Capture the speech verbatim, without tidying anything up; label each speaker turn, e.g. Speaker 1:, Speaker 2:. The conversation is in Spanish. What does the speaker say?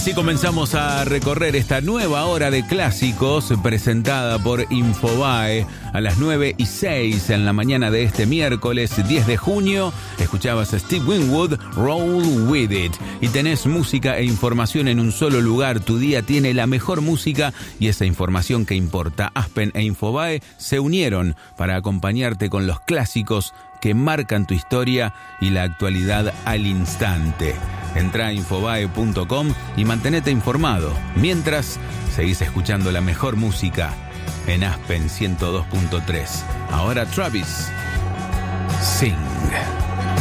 Speaker 1: Así comenzamos a recorrer esta nueva hora de clásicos presentada por Infobae a las nueve y seis en la mañana de este miércoles diez de junio. Escuchabas a Steve Winwood, Roll With It. Y tenés música e información en un solo lugar. Tu día tiene la mejor música y esa información que importa. Aspen e Infobae se unieron para acompañarte con los clásicos que marcan tu historia y la actualidad al instante. Entrá a infobae punto com y mantenete informado. Mientras, seguís escuchando la mejor música en Aspen ciento dos punto tres. Ahora Travis, Sing.